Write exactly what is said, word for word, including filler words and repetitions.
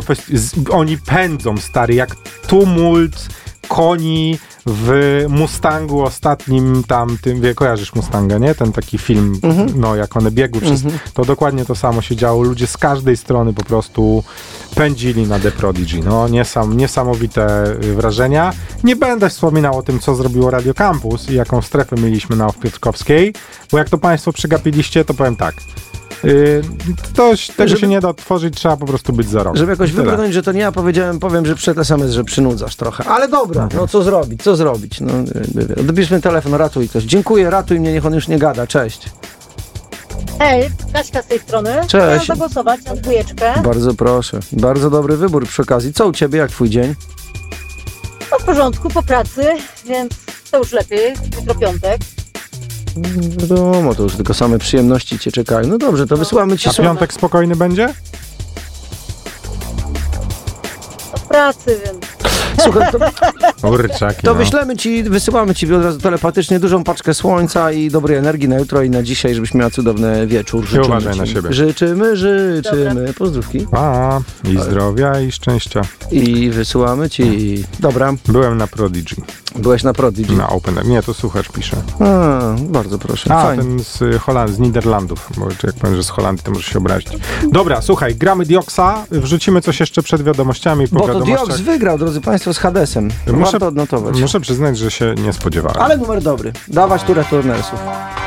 festi- z- oni pędzą, stary, jak tumult koni w Mustangu ostatnim tam, tym, wie, kojarzysz Mustanga, nie? Ten taki film, Mhm. no jak one biegły przez... Mhm. To dokładnie to samo się działo. Ludzie z każdej strony po prostu pędzili na The Prodigy. No, niesam, niesamowite y, wrażenia. Nie będę wspominał o tym, co zrobiło Radio Campus i jaką strefę mieliśmy na Piotrkowskiej, bo jak to państwo przegapiliście, to powiem tak. Yy, to, tego Żeby- się nie da otworzyć, trzeba po prostu być za rok. Żeby jakoś Tyle. wybrnąć, że to nie ja powiedziałem, powiem, że przed es em es, że przynudzasz trochę. Ale dobra, no co zrobić, co zrobić? No, odbierzmy telefon, ratuj ktoś. Dziękuję, ratuj mnie, niech on już nie gada. Cześć. Hej, Kaśka z tej strony. Cześć. Chciałam zagłosować na dwójeczkę. Bardzo proszę. Bardzo dobry wybór przy okazji. Co u ciebie, jak twój dzień? No w porządku, po pracy, więc to już lepiej. Jutro piątek. Wiadomo, to już tylko same przyjemności cię czekają. No dobrze, to wysyłamy ci A piątek spokojny będzie? Do pracy, więc... Słuchaj, to, Kurczaki, to no. wyślemy ci, wysyłamy ci od razu telepatycznie dużą paczkę słońca i dobrej energii na jutro i na dzisiaj, żebyś miała cudowny wieczór. I uważaj na siebie. Życzymy, życzymy. Pozdrówki. Pa, i zdrowia, i szczęścia. I wysyłamy ci. Dobra, Byłem na Prodigy, byłeś na Prodigy. na Open Air. Nie, to słuchacz pisze. A, bardzo proszę. A, Fajnie. ten z Holandii, z Niderlandów, bo jak powiem, że z Holandii, to możesz się obrazić. Dobra, słuchaj, gramy Dioksa, wrzucimy coś jeszcze przed wiadomościami. Po Bo to wiadomościach. Dioks wygrał, drodzy Państwo, z Hadesem. Muszę- Warto odnotować. Muszę przyznać, że się nie spodziewałem. Ale numer dobry. Dawać turę turnersów.